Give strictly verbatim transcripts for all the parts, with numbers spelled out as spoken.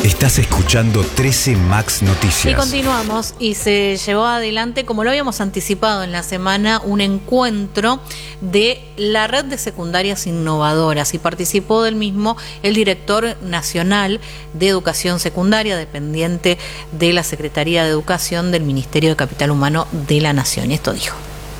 Estás escuchando trece Max Noticias. Y continuamos, y se llevó adelante, como lo habíamos anticipado en la semana, un encuentro de la red de secundarias innovadoras, y participó del mismo el director nacional de Educación Secundaria, dependiente de la Secretaría de Educación del Ministerio de Capital Humano de la Nación. Y esto dijo.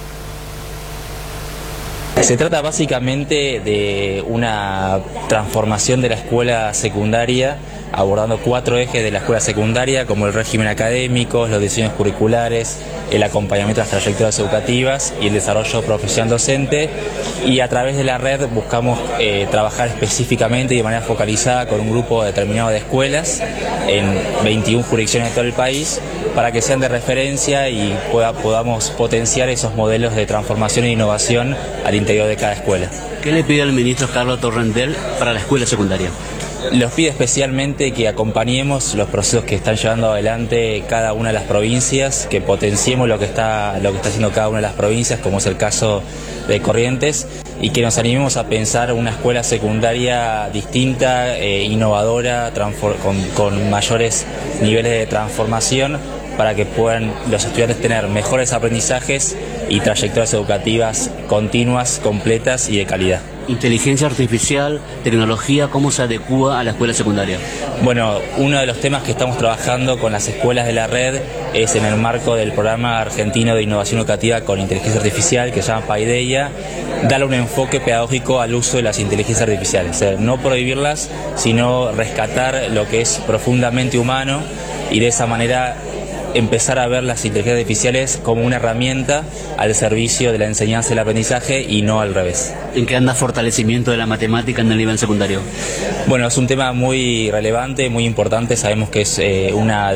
Se trata básicamente de una transformación de la escuela secundaria, abordando cuatro ejes de la escuela secundaria, como el régimen académico, los diseños curriculares, el acompañamiento de las trayectorias educativas y el desarrollo profesional docente. Y a través de la red buscamos eh, trabajar específicamente y de manera focalizada con un grupo determinado de escuelas en veintiuna jurisdicciones de todo el país, para que sean de referencia y pueda, podamos potenciar esos modelos de transformación e innovación al interior de cada escuela. ¿Qué le pide al ministro Carlos Torrendel para la escuela secundaria? Los pide especialmente que acompañemos los procesos que están llevando adelante cada una de las provincias, que potenciemos lo que está, lo que está haciendo cada una de las provincias, como es el caso de Corrientes, y que nos animemos a pensar una escuela secundaria distinta, eh, innovadora, con, con mayores niveles de transformación, para que puedan los estudiantes tener mejores aprendizajes y trayectorias educativas continuas, completas y de calidad. Inteligencia artificial, tecnología, ¿cómo se adecúa a la escuela secundaria? Bueno, uno de los temas que estamos trabajando con las escuelas de la red es en el marco del Programa Argentino de Innovación Educativa con Inteligencia Artificial, que se llama PAIDEIA, darle un enfoque pedagógico al uso de las inteligencias artificiales. O sea, no prohibirlas, sino rescatar lo que es profundamente humano, y de esa manera empezar a ver las inteligencias artificiales como una herramienta al servicio de la enseñanza y el aprendizaje, y no al revés. ¿En qué anda fortalecimiento de la matemática en el nivel secundario? Bueno, es un tema muy relevante, muy importante. Sabemos que es eh, una